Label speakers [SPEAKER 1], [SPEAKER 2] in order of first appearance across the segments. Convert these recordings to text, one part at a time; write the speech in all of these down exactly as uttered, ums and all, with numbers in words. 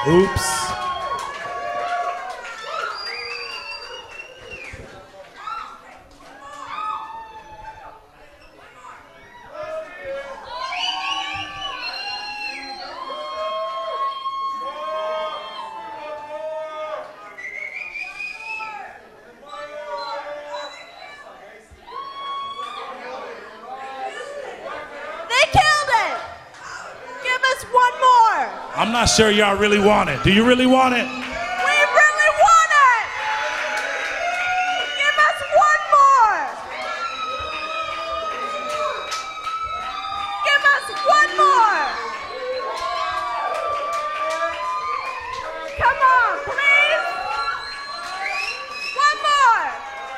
[SPEAKER 1] Oops. I'm not sure y'all really want it. Do you really want it?
[SPEAKER 2] We really want it! Give us one more! Give us one more! Come on, please! One more!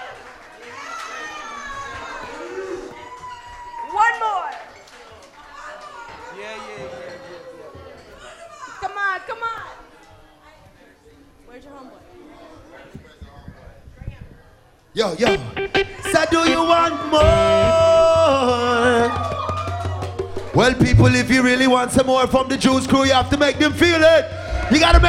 [SPEAKER 2] One more!
[SPEAKER 3] Yeah, yeah, yeah, yeah.
[SPEAKER 2] Come on, come on. Where's your homeboy?
[SPEAKER 4] Yo, yo. So do you want more? Well, people, if you really want some more from the Juice Crew, you have to make them feel it. You gotta make